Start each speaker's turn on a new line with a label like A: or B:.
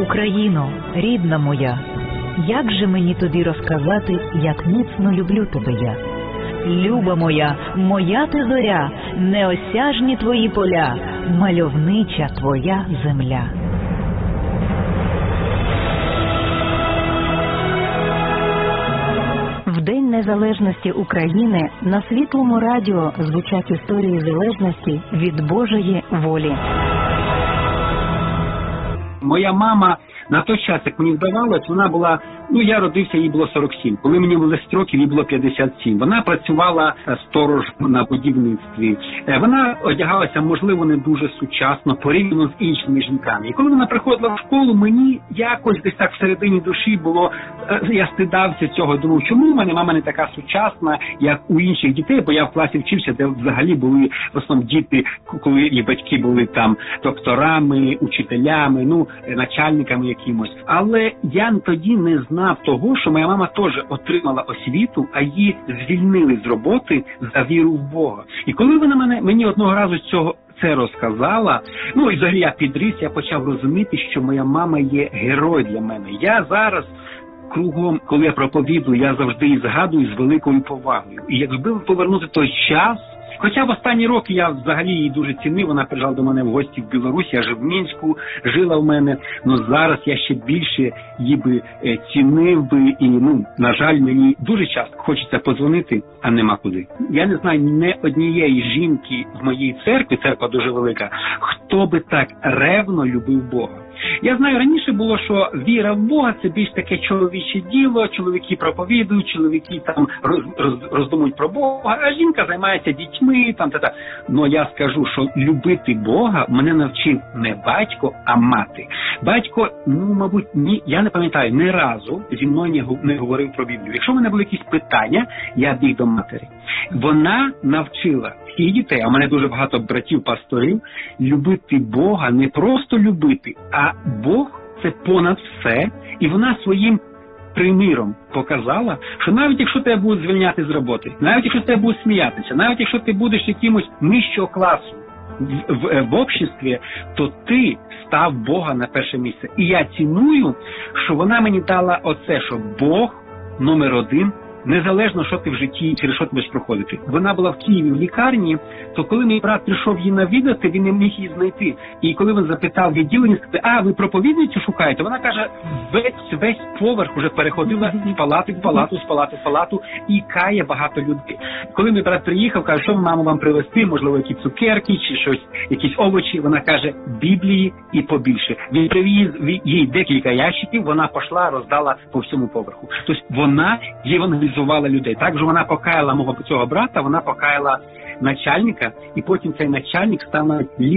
A: Україно, рідна моя, як же мені тобі розказати, як міцно люблю тебе я? Люба моя, моя ти зоря, неосяжні твої поля, мальовнича твоя земля. В День Незалежності України на Світлому радіо звучать історії залежності від Божої волі.
B: Моя мама на той час, як мені здавалось, вона була, я родився, їй було 47. Коли мені було 10 років, їй було 57. Вона працювала сторож на будівництві. Вона одягалася, можливо, не дуже сучасно, порівняно з іншими жінками. І коли вона приходила в школу, мені якось десь так всередині душі було, я стидався цього, думав, чому в мене мама не така сучасна, як у інших дітей, бо я в класі вчився, де взагалі були в основному діти, коли їх батьки були там докторами, учителями, начальниками якимось. Але я тоді не знав того, що моя мама теж отримала освіту, а її звільнили з роботи за віру в Бога. І коли вона мені одного разу це розказала, і взагалі я підріс, я почав розуміти, що моя мама є герой для мене. Я зараз кругом, коли я проповідую, я завжди її згадую з великою повагою. І якби повернути той час, хоча в останні роки я взагалі її дуже цінив, вона приїжджала до мене в гості в Білорусі, я жив в Мінську, жила в мене, зараз я ще більше її би цінив би і, на жаль, мені дуже часто хочеться подзвонити, а нема куди. Я не знаю не однієї жінки в моїй церкві, церква дуже велика, хто би так ревно любив Бога. Я знаю, раніше було, що віра в Бога – це більш таке чоловіче діло, чоловіки проповідують, чоловіки там роздумують про Бога, а жінка займається дітьми, Но я скажу, що любити Бога мене навчив не батько, а мати. Батько, мабуть, я не пам'ятаю, ні разу зі мною не говорив про Біблію. Якщо в мене були якісь питання, я біг до матері. Вона навчила всіх дітей, а в мене дуже багато братів-пасторів, любити Бога, не просто любити, а Бог – це понад все. І вона своїм приміром показала, що навіть якщо тебе будуть звільняти з роботи, навіть якщо тебе будуть сміятися, навіть якщо ти будеш якимось нижчого класу в обществі, то ти став Бога на перше місце. І я ціную, що вона мені дала оце, що Бог номер один, незалежно, що ти в житті, через що ти будеш проходити. Вона була в Києві в лікарні, то коли мій брат прийшов її навідати, він не міг її знайти. І коли він запитав відділення, сказав, ви проповідницю шукаєте? Вона каже, весь поверх вже переходила з палати в палату, з палати в палату, і кає багато людей. Коли мій брат приїхав, каже, що маму вам привезти, можливо, які цукерки, чи щось, якісь овочі, вона каже, Біблії і побільше. Він привіз їй декілька ящиків, вона пішла, роздала по всьому поверху. Тобто вона євангелізувала людей. Так же вона покаяла мого цього брата, вона покаяла начальника, і потім цей начальник став